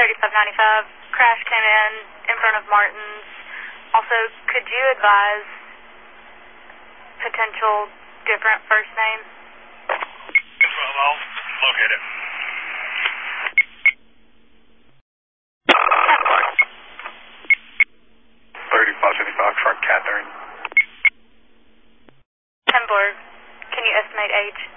3595. Crash came in front of Martin's. Also, could you advise potential different first name? Well, I'll locate it. 3575 from Catherine. Templar, can you estimate age?